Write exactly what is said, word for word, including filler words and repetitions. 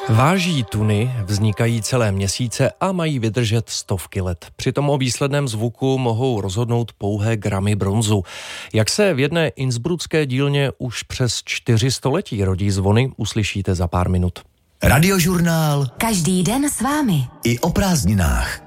Váží tuny, vznikají celé měsíce a mají vydržet stovky let. Přitom o výsledném zvuku mohou rozhodnout pouhé gramy bronzu. Jak se v jedné innsbrucké dílně už přes čtyři století rodí zvony, uslyšíte za pár minut. Radiožurnál. Každý den s vámi. I o prázdninách.